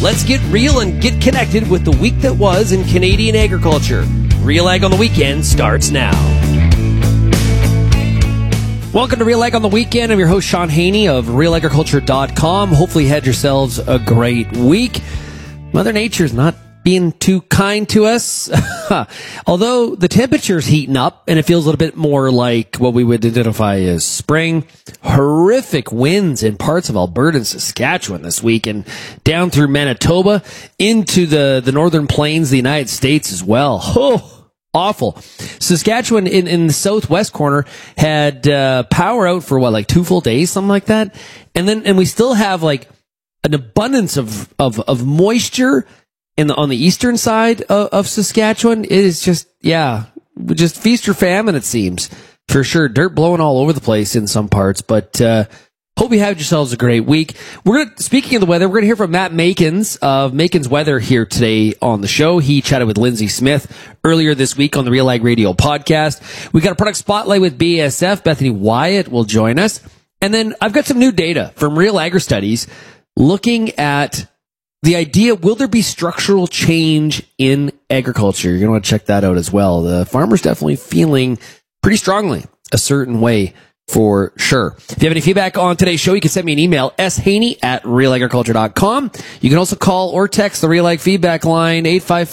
Let's get real and get connected with the week that was in Canadian agriculture. Real Ag on the Weekend starts now. Welcome to Real Ag on the Weekend. I'm your host, Sean Haney of RealAgriculture.com. Hopefully you had yourselves a great week. Mother Nature's not being too kind to us. Although the temperature's heating up and it feels a little bit more like what we would identify as spring. Horrific winds in parts of Alberta and Saskatchewan this week and down through Manitoba into the northern plains of the United States as well. Oh, awful. Saskatchewan in the southwest corner had power out for like 2 full days, something like that. And we still have like an abundance of moisture on the eastern side of Saskatchewan. It is just feast or famine, it seems, for sure. Dirt blowing all over the place in some parts, but hope you had yourselves a great week. Speaking of the weather, we're going to hear from Matt Makins of Makins Weather here today on the show. He chatted with Lindsay Smith earlier this week on the Real Ag Radio podcast. We got a product spotlight with BASF. Bethany Wyatt will join us. And then I've got some new data from Real Agri Studies looking at the idea, will there be structural change in agriculture? You're going to want to check that out as well. The farmer's definitely feeling pretty strongly a certain way for sure. If you have any feedback on today's show, you can send me an email, shaney@realagriculture.com. You can also call or text the Real Ag feedback line,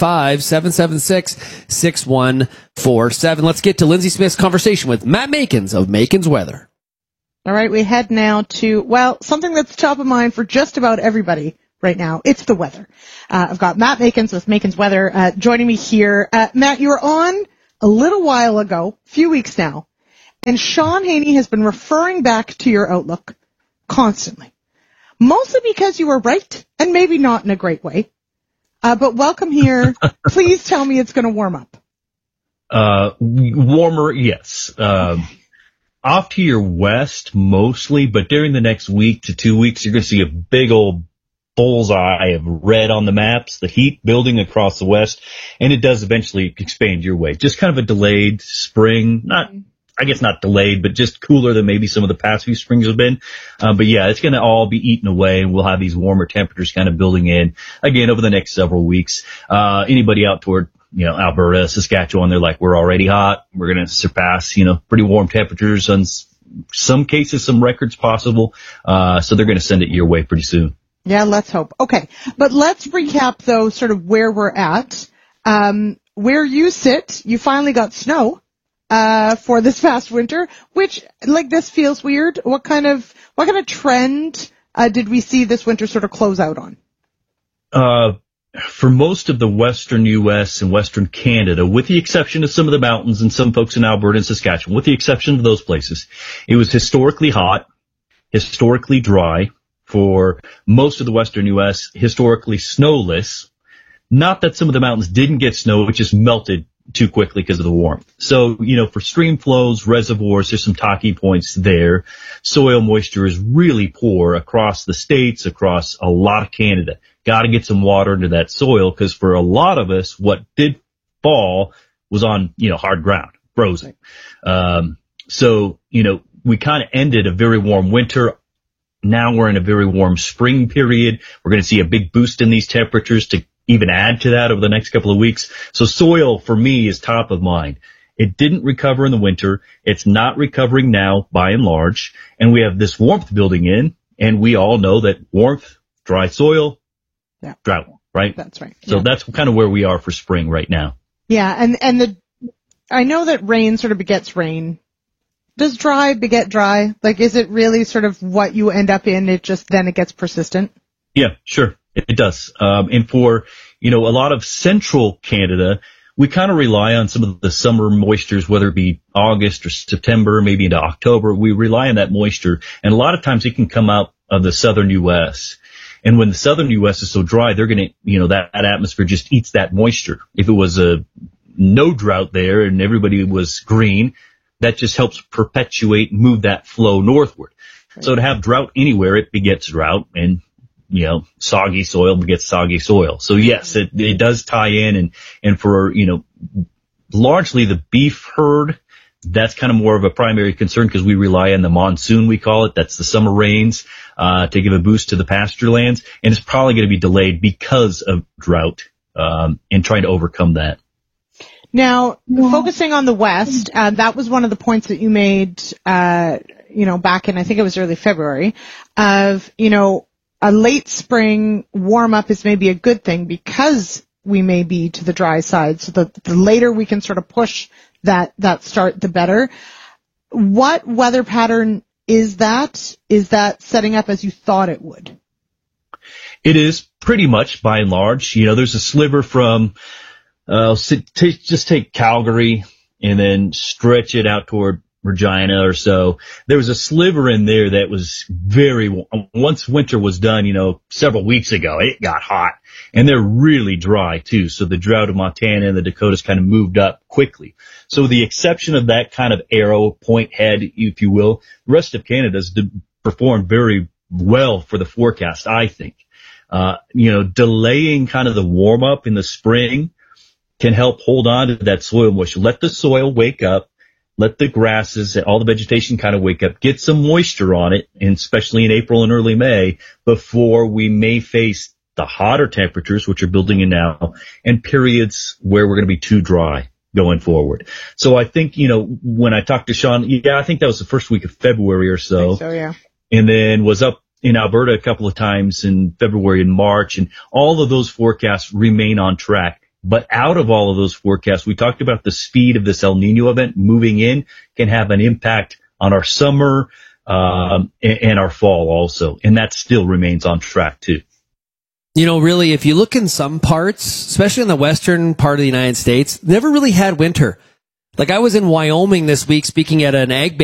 855-776-6147. Let's get to Lindsay Smith's conversation with Matt Makins of Makins Weather. All right, we head now to, something that's top of mind for just about everybody right now. It's the weather. I've got Matt Makins with Makins Weather joining me here. Matt, you were on a little while ago, a few weeks now, and Sean Haney has been referring back to your outlook constantly, mostly because you were right and maybe not in a great way. But welcome here. Please tell me it's going to warm up. Warmer, yes. Off to your west mostly, but during the next week to 2 weeks, you're going to see a big old bullseye of red on the maps, the heat building across the west, and it does eventually expand your way. Just kind of a delayed spring, not delayed, but just cooler than maybe some of the past few springs have been. But yeah, it's going to all be eaten away, and we'll have these warmer temperatures kind of building in again over the next several weeks. Anybody out toward, Alberta, Saskatchewan, they're like, we're already hot. We're going to surpass, pretty warm temperatures on some cases, some records possible. So they're going to send it your way pretty soon. Yeah, let's hope. Okay, but let's recap, though, sort of where we're at. Where you sit, you finally got snow for this past winter, which, this feels weird. What kind of trend did we see this winter sort of close out on? For most of the western U.S. and western Canada, with the exception of some of the mountains and some folks in Alberta and Saskatchewan, with the exception of those places, it was historically hot, historically dry. For most of the western U.S., historically snowless. Not that some of the mountains didn't get snow, it just melted too quickly because of the warmth. So, for stream flows, reservoirs, there's some talking points there. Soil moisture is really poor across the states, across a lot of Canada. Got to get some water into that soil, because for a lot of us, what did fall was on, hard ground, frozen. So, we kind of ended a very warm winter. Now we're in a very warm spring period. We're going to see a big boost in these temperatures to even add to that over the next couple of weeks. So soil for me is top of mind. It didn't recover in the winter. It's not recovering now by and large. And we have this warmth building in, and we all know that warmth, dry soil, drought, right? That's right. So that's kind of where we are for spring right now. Yeah. I know that rain sort of begets rain. Does dry beget dry? Is it really sort of what you end up in? It gets persistent? Yeah, sure. It does. And for, a lot of central Canada, we kind of rely on some of the summer moistures, whether it be August or September, maybe into October. We rely on that moisture. And a lot of times it can come out of the southern U.S. And when the southern U.S. is so dry, they're going to, that atmosphere just eats that moisture. If it was no drought there and everybody was green, that just helps perpetuate, move that flow northward. Right. So to have drought anywhere, it begets drought, and, soggy soil begets soggy soil. So yes, it does tie in, and for, largely the beef herd, That's kind of more of a primary concern because we rely on the monsoon, we call it. That's the summer rains, to give a boost to the pasture lands. And it's probably going to be delayed because of drought, and trying to overcome that. Now, focusing on the West, that was one of the points that you made, back in, I think it was early February, of, a late spring warm up is maybe a good thing because we may be to the dry side. So the later we can sort of push that start, the better. What weather pattern is that? Is that setting up as you thought it would? It is pretty much by and large. There's a sliver from, just take Calgary and then stretch it out toward Regina or so. There was a sliver in there that was once winter was done, several weeks ago, it got hot and they're really dry too. So the drought of Montana and the Dakotas kind of moved up quickly. So with the exception of that kind of arrow point head, if you will, the rest of Canada's performed very well for the forecast, I think. Delaying kind of the warm up in the spring can help hold on to that soil moisture. Let the soil wake up. Let the grasses and all the vegetation kind of wake up, get some moisture on it, and especially in April and early May, before we may face the hotter temperatures, which are building in now, and periods where we're going to be too dry going forward. So I think, when I talked to Sean, I think that was the first week of February or so. I think so, yeah. And then was up in Alberta a couple of times in February and March, and all of those forecasts remain on track. But out of all of those forecasts, we talked about the speed of this El Nino event moving in can have an impact on our summer, and our fall also. And that still remains on track too. Really, if you look in some parts, especially in the western part of the United States, never really had winter. Like I was in Wyoming this week speaking at an ag